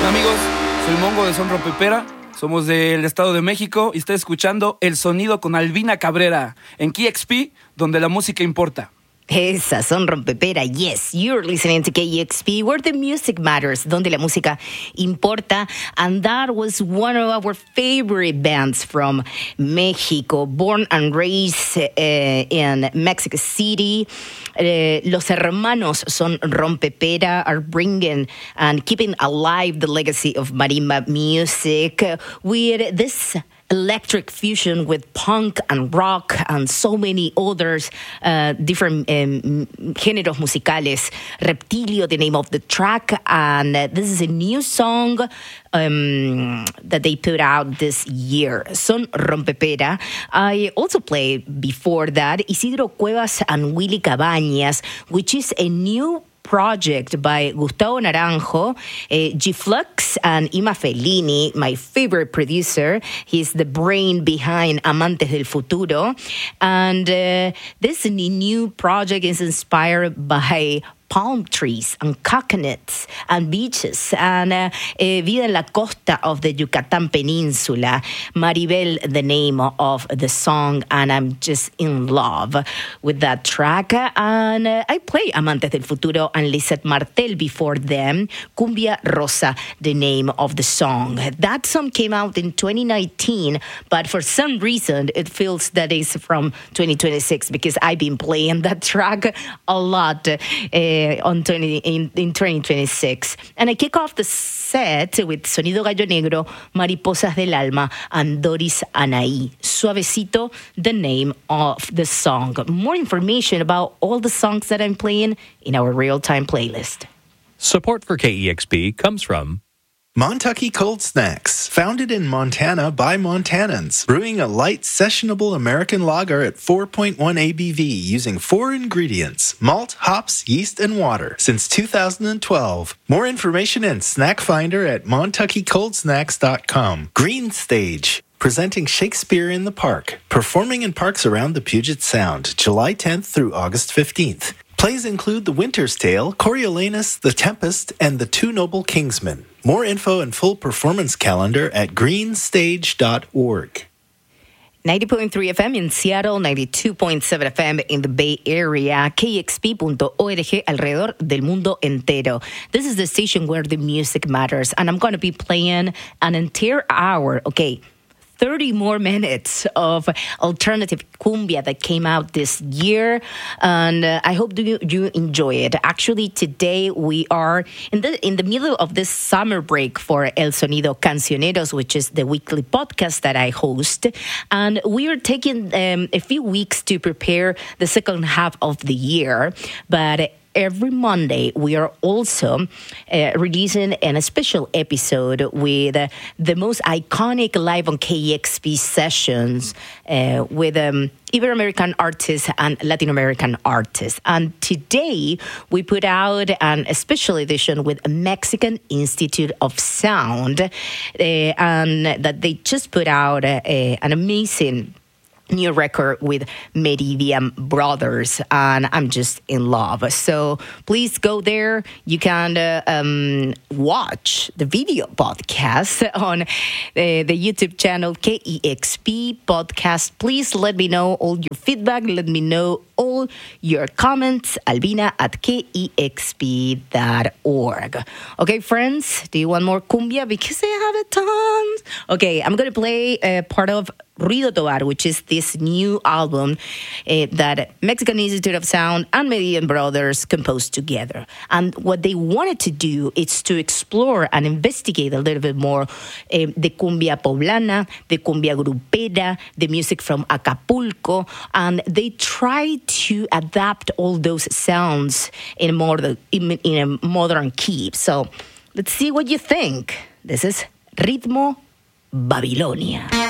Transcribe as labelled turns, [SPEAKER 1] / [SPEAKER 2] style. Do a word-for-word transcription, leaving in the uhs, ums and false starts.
[SPEAKER 1] amigos? Soy Mongo de Son Rompepera. Somos del Estado de México y está escuchando El Sonido con Albina Cabrera en K X P, donde la música importa.
[SPEAKER 2] Esa, Son Rompepera. Yes, you're listening to K X P, where the music matters, donde la música importa. And that was one of our favorite bands from Mexico, born and raised uh, in Mexico City. Uh, Los hermanos Son Rompepera are bringing and keeping alive the legacy of marimba music with this electric fusion with punk and rock and so many others uh, different um, géneros musicales. Reptilio, the name of the track, and uh, this is a new song um, that they put out this year, Son Rompepera. I also played before that Isidro Cuevas and Willy Cabañas, which is a new project by Gustavo Naranjo, uh, G-Flux, and Ima Fellini, my favorite producer. He's the brain behind Amantes del Futuro. And uh, this new project is inspired by palm trees and coconuts and beaches and uh, eh, vida en la costa of the Yucatan Peninsula. Maribel, the name of the song, and I'm just in love with that track. And uh, I play Amantes del Futuro and Lisette Martel before them. Cumbia Rosa, the name of the song. That song came out in twenty nineteen, but for some reason it feels that it's from twenty twenty-six because I've been playing that track a lot. Uh, on twenty, in, in twenty twenty-six. And I kick off the set with Sonido Gallo Negro, Mariposas del Alma, and Doris Anaí. Suavecito, the name of the song. More information about all the songs that I'm playing in our real-time playlist.
[SPEAKER 3] Support for K E X P comes from
[SPEAKER 4] Montucky Cold Snacks, founded in Montana by Montanans, brewing a light, sessionable American lager at four point one A B V using four ingredients: malt, hops, yeast, and water since two thousand twelve. More information and snack finder at montucky cold snacks dot com. Green Stage, presenting Shakespeare in the Park, performing in parks around the Puget Sound, July tenth through August fifteenth. Plays include The Winter's Tale, Coriolanus, The Tempest, and The Two Noble Kingsmen. More info and full performance calendar at green stage dot org.
[SPEAKER 2] ninety point three F M in Seattle, ninety-two point seven F M in the Bay Area, K X P dot org alrededor del mundo entero. This is the station where the music matters, and I'm going to be playing an entire hour, okay, thirty more minutes of alternative cumbia that came out this year, and uh, I hope you, you enjoy it. Actually, today we are in the in the middle of this summer break for El Sonido Cancioneros, which is the weekly podcast that I host, and we are taking um, a few weeks to prepare the second half of the year, but every Monday, we are also uh, releasing a special episode with uh, the most iconic live on K X P sessions uh, with um, Ibero-American artists and Latin American artists. And today, we put out an, a special edition with Mexican Institute of Sound, uh, and that they just put out uh, a, an amazing new record with Meridian Brothers, and I'm just in love. So please go there. You can uh, um, watch the video podcast on uh, the YouTube channel K E X P Podcast. Please let me know all your feedback. Let me know all your comments. Albina at K E X P dot org. Okay, friends, do you want more cumbia? Because I have a ton. Okay, I'm going to play uh, part of Ruido Tobar, which is this new album uh, that Mexican Institute of Sound and Meridian Brothers composed together. And what they wanted to do is to explore and investigate a little bit more uh, the cumbia poblana, the cumbia grupera, the music from Acapulco, and they tried to adapt all those sounds in a more in, in a modern key. So let's see what you think. This is Ritmo Babilonia.